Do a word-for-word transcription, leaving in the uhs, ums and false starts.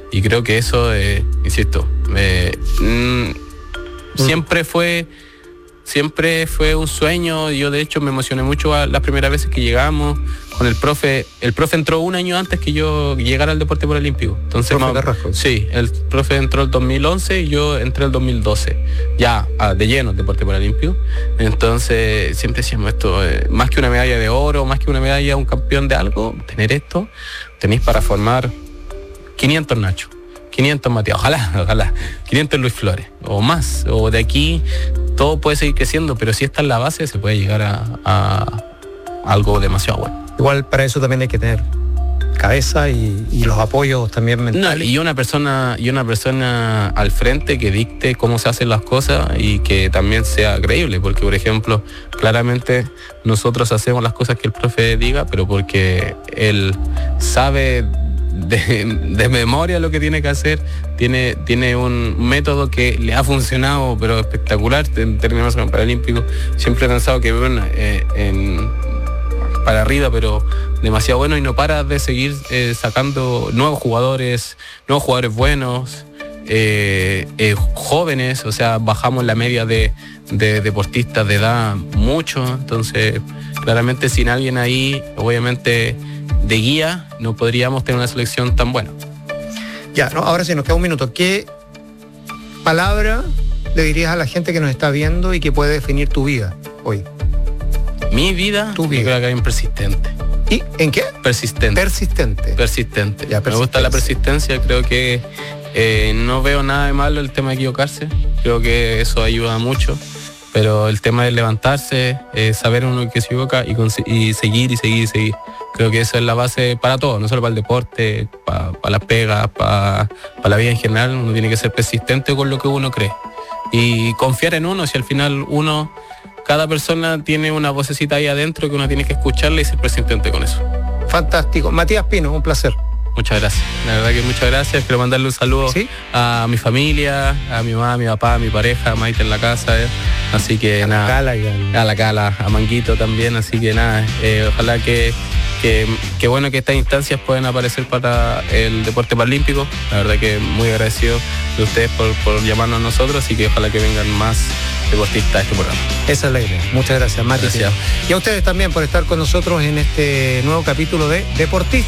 Y creo que eso, eh, insisto, eh, mm, siempre fue... Siempre fue un sueño. Yo de hecho me emocioné mucho a las primeras veces que llegamos con el profe. El profe entró un año antes que yo llegara al deporte paralímpico. Entonces, ¿Profe Carrasco? Sí, el profe entró el dos mil once y yo entré el dos mil doce. Ya ah, de lleno el deporte paralímpico. Entonces siempre decíamos esto, eh, más que una medalla de oro, más que una medalla, un campeón de algo, tener esto, tenéis para formar quinientos Nacho. quinientos Matías, ojalá, ojalá, quinientos Luis Flores, o más, o de aquí todo puede seguir creciendo, pero si esta es la base, se puede llegar a, a algo demasiado bueno. Igual para eso también hay que tener cabeza y, y los apoyos también mentales. No, y una persona, y una persona al frente que dicte cómo se hacen las cosas y que también sea creíble, porque por ejemplo, claramente nosotros hacemos las cosas que el profe diga, pero porque él sabe De, de memoria lo que tiene que hacer, tiene, tiene un método que le ha funcionado pero espectacular en términos paralímpicos. Siempre he pensado que bueno, eh, en, para arriba, pero demasiado bueno, y no para de seguir eh, sacando nuevos jugadores, nuevos jugadores buenos, eh, eh, jóvenes, o sea, bajamos la media de, de deportistas de edad mucho, entonces claramente sin alguien ahí, obviamente de guía, no podríamos tener una selección tan buena. Ya, no, ahora sí, nos queda un minuto. ¿Qué palabra le dirías a la gente que nos está viendo y que puede definir tu vida hoy? Mi vida, tu vida. Yo creo que hay un persistente. ¿Y en qué? Persistente. Persistente. Persistente. Ya, me gusta la persistencia, creo que eh, no veo nada de malo el tema de equivocarse, creo que eso ayuda mucho. Pero el tema de levantarse, eh, saber uno que se equivoca y, y seguir y seguir y seguir. Creo que eso es la base para todo, no solo para el deporte, para, para las pegas, para, para la vida en general. Uno tiene que ser persistente con lo que uno cree. Y confiar en uno, si al final uno, cada persona tiene una vocecita ahí adentro que uno tiene que escucharla y ser persistente con eso. Fantástico. Matías Pino, un placer. Muchas gracias, la verdad que muchas gracias. Quiero mandarle un saludo ¿Sí? a mi familia, a mi mamá, a mi papá, a mi pareja, a Maite en la casa, eh. así que a nada, la Cala y al... a la Cala, a Manguito también, así que nada, eh, ojalá que, que, que bueno que estas instancias puedan aparecer para el deporte paralímpico. La verdad que muy agradecido de ustedes por, por llamarnos a nosotros, así que ojalá que vengan más deportistas a este programa. Esa es la idea. Muchas gracias, Mati. Gracias. Y a ustedes también por estar con nosotros en este nuevo capítulo de Deportistas.